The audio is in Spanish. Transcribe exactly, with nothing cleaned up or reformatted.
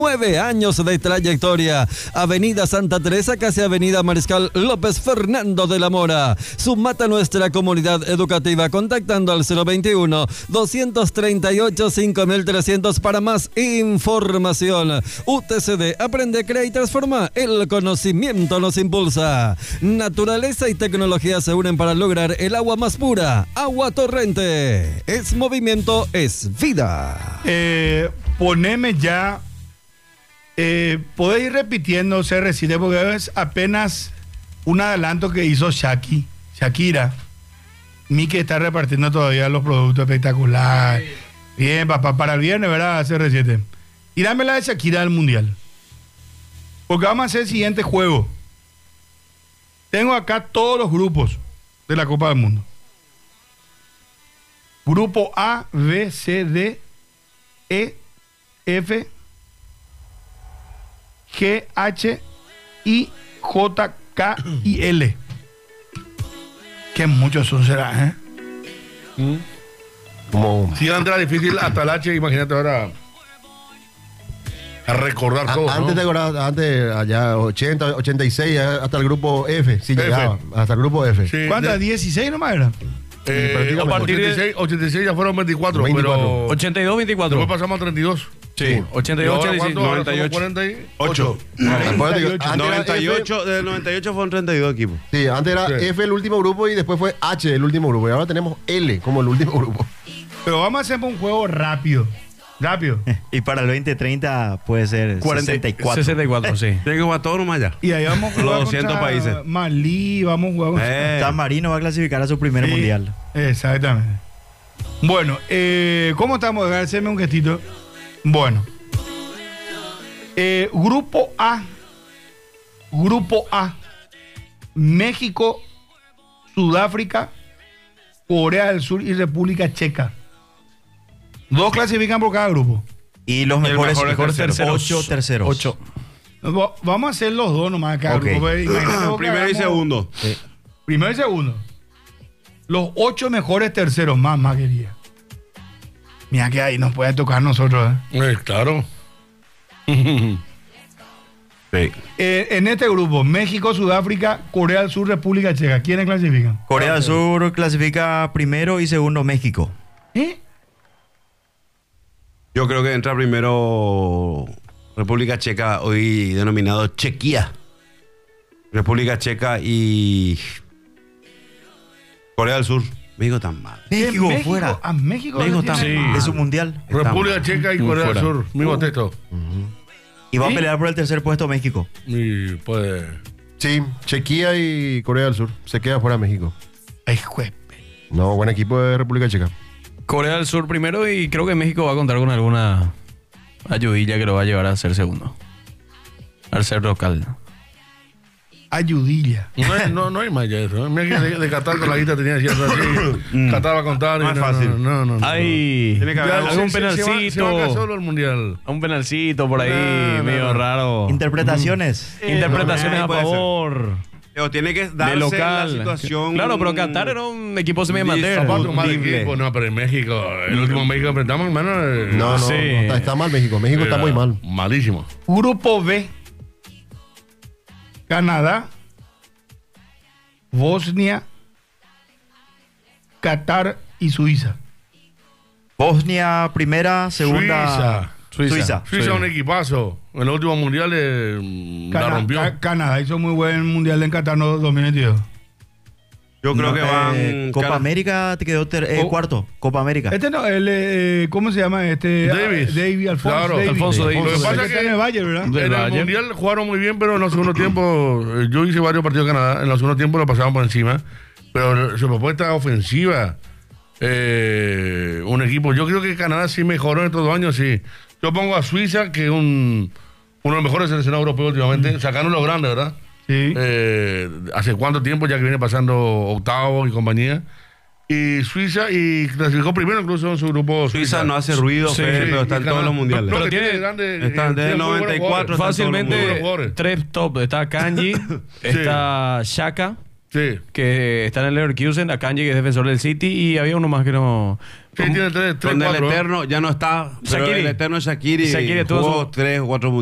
Nueve años de trayectoria. Avenida Santa Teresa, casi Avenida Mariscal López Fernando de la Mora. Sumata a nuestra comunidad educativa contactando al cero veintiuno, doscientos treinta y ocho, cinco mil trescientos para más información. U T C D, aprende, crea y transforma. El conocimiento nos impulsa. Naturaleza y tecnología se unen para lograr el agua más pura. Agua Torrente. Es movimiento, es vida. Eh, poneme ya... Eh, podéis ir repitiendo C R siete porque es apenas un adelanto que hizo Shaki, Shakira. Miki está repartiendo todavía los productos espectaculares. Bien, papá, para el viernes, ¿verdad? C R siete. Tírame la de Shakira del Mundial. Porque vamos a hacer el siguiente juego. Tengo acá todos los grupos de la Copa del Mundo. Grupo A, B, C, D, E, F, G, H, I, J, K y L. Qué muchos son, será, ¿eh? ¿Mm? Como... Si antes era difícil hasta el H, imagínate ahora a recordar a, todo, antes, ¿no? te acordás, antes, allá ochenta, ochenta y seis, hasta el grupo F, sí F. llegaba, hasta el grupo F. Sí, ¿cuántas? de... dieciséis nomás era. Eh, a partir ochenta y seis, de... ochenta y seis ya fueron veinticuatro, veinticuatro. Pero... ochenta y dos, veinticuatro. Después pasamos a treinta y dos. Sí, ochenta y dos, ochenta y seis, noventa y ocho. cuarenta y ocho. noventa y ocho, del noventa y ocho fueron treinta y dos equipos. Sí, antes era Sí. F el último grupo y después fue H el último grupo. Y ahora tenemos L como el último grupo. Pero vamos a hacer un juego rápido. Rápido. Y para el veinte treinta puede ser sesenta y cuatro. sesenta y cuatro, sí. Tiene que jugar todo nomás ya. Y ahí vamos a jugar Los doscientos contra países. Malí, vamos a jugar contra... Eh. San Marino va a clasificar a su primer Sí, mundial. Exactamente. Bueno, eh, ¿cómo estamos? Hacerme un gestito. Bueno. Eh, grupo A. Grupo A. México, Sudáfrica, Corea del Sur y República Checa. Dos clasifican por cada grupo. Y los Y el mejores, mejor mejores terceros. ocho terceros. Ocho. Va- Vamos a hacer los dos nomás cada Ok. grupo. Imagínate vos que Primero y hagamos- segundo. Primero y segundo. Los ocho mejores terceros, más, más quería. Mira que ahí nos puede tocar a nosotros. ¿eh? Eh, claro. Sí. Eh, en este grupo, México, Sudáfrica, Corea del Sur, República Checa. ¿Quiénes clasifican? Corea del Sur clasifica primero y segundo México. ¿Eh? Yo creo que entra primero República Checa, hoy denominado Chequia. República Checa y Corea del Sur. México está mal. México, México fuera. A México, México le está tiene- Sí. de su mundial. Está República mal. Checa y Corea del fuera. Sur. Mismo texto. Y va ¿Sí? a pelear por el tercer puesto México. Y pues. Sí, Chequia y Corea del Sur. Se queda fuera México. Ay, jue- No, buen equipo de República Checa. Corea del Sur primero y creo que México va a contar con alguna ayudilla que lo va a llevar a ser segundo. Al ser local. Ayudilla. No, hay- no, no hay más ya eso. ¿eh? Mira que de, de Qatar con la guita tenía cierto así. Qatar va a contar. y Más no, fácil. No, no, no. Hay Tiene que haber Ya, algo- algún se- se- se va- penalcito. Se va, solo el mundial. un penalcito por ahí, No, no, medio no. raro. Interpretaciones. Interpretaciones Eh, a puede ser. favor Pero tiene que de darse local. la situación. Claro, pero Qatar era un equipo Zapato semi-amateur. más de Libre. equipo. No, pero en México, el último México enfrentamos, hermano. eh, No, no, Sí. no, está, está mal México. México está era muy mal. Malísimo. Grupo B. Canadá, Bosnia, Qatar y Suiza. Bosnia primera, segunda. Suiza. Suiza. Suiza. Suiza Sí. un equipazo. En los últimos mundiales mm, la Cana- rompió. Ca- Canadá hizo muy buen mundial en Qatar no, dos mil veintidós. Yo creo No, que eh, van. Copa Cana- América te quedó ter- eh, Oh. cuarto. Copa América. Este no, el, eh, ¿cómo se llama? Este, Davis. Ah, Davis, Alfonso Claro. Davis. Alfonso Davis. Lo que pasa Este es está que en el Bayern, ¿verdad? Del en el Bayern. mundial jugaron muy bien, pero en los segundos tiempos, eh, yo hice varios partidos de Canadá, en los segundos tiempos lo pasaban por encima, pero su propuesta ofensiva, eh, un equipo, yo creo que Canadá sí mejoró en estos dos años, sí. Yo pongo a Suiza, que es un, uno de los mejores seleccionados europeos últimamente, sacando los grandes, ¿verdad? Sí. Eh, hace cuánto tiempo ya que viene pasando octavo y compañía. Y Suiza, y clasificó primero incluso en su grupo. Suiza no hace ruido, Sí, Fede, pero y está en Canadá. todos los mundiales. No, Pero que tiene- tiene grandes, está eh, desde tiene el muy buenos noventa y cuatro, jugadores. está en todos los Muy buenos Fácilmente jugadores. tres top. Está Kanji, está Shaka Sí. que está en el Leverkusen, Akanji, que es defensor del City, y había uno más que no... Sí, tiene tres, tres, Con el cuatro. Eterno ya no está. Pero Shaqiri. el Eterno Shaqiri Shaqiri estuvo jugó su- tres o cuatro